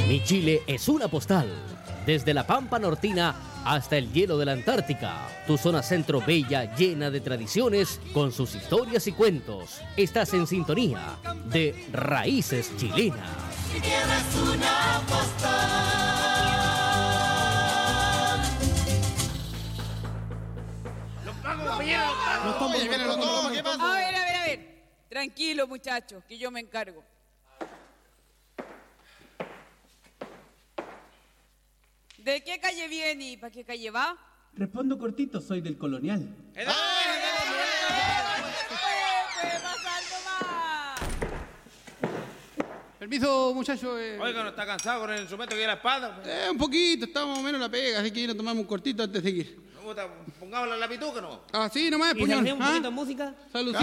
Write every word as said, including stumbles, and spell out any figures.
Mi Chile es una postal, desde la Pampa Nortina hasta el hielo de la Antártica. Tu zona centro bella, llena de tradiciones, con sus historias y cuentos. Estás en sintonía de Raíces Chilenas. Mi tierra es una postal. Los pagos, compañeros, los pagos. Los pagos, Vienen los pagos, ¿qué pasa? A ver, a ver, a ver. Tranquilo, muchachos, que yo me encargo. ¿De qué calle viene y para qué calle va? Respondo cortito, soy del Colonial. ¡Eh, ¡Pues, pasando más! Permiso, muchacho. Eh, Oiga, ¿no está cansado con el instrumento que es la espada? eh, un poquito, estamos más o menos en la pega, así que nos tomamos un cortito antes de seguir. Pongámosla en la pituca, ¿no? Ah, sí, nomás, ¿Y puñón. se un ¿ah? poquito de música? Salud.